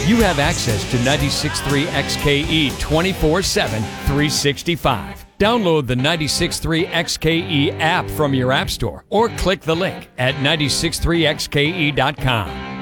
you have access to 96.3 XKE 24/7, 365. Download the 96.3 XKE app from your app store or click the link at 963xke.com.